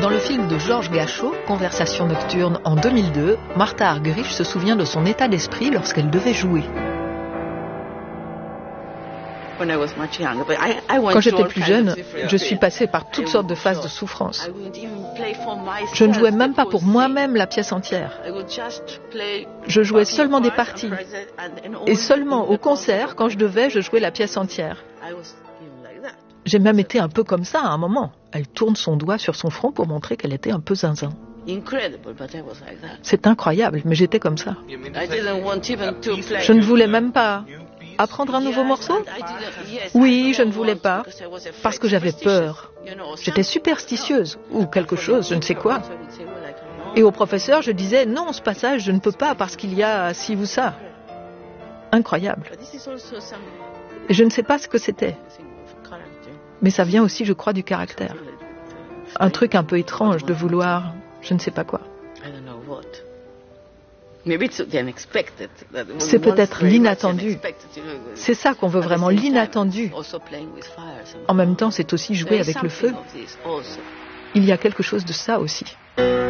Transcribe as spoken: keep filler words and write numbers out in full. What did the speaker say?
Dans le film de Georges Gachot, Conversation nocturne en deux mille deux, Martha Argerich se souvient de son état d'esprit lorsqu'elle devait jouer. Quand j'étais plus jeune, je suis passée par toutes sortes de phases de souffrance. Je ne jouais même pas pour moi-même la pièce entière. Je jouais seulement des parties. Et seulement au concert, quand je devais, je jouais la pièce entière. J'ai même été un peu comme ça à un moment. Elle tourne son doigt sur son front pour montrer qu'elle était un peu zinzin. C'est incroyable, mais j'étais comme ça. Je ne voulais même pas apprendre un nouveau morceau. Oui, je ne voulais pas, parce que j'avais peur. J'étais superstitieuse, ou quelque chose, je ne sais quoi. Et au professeur, je disais, non, ce passage, je ne peux pas, parce qu'il y a ci ou ça. Incroyable. Et je ne sais pas ce que c'était. Mais ça vient aussi, je crois, du caractère. Un truc un peu étrange de vouloir, je ne sais pas quoi. C'est peut-être l'inattendu. C'est ça qu'on veut vraiment, l'inattendu. En même temps, c'est aussi jouer avec le feu. Il y a quelque chose de ça aussi.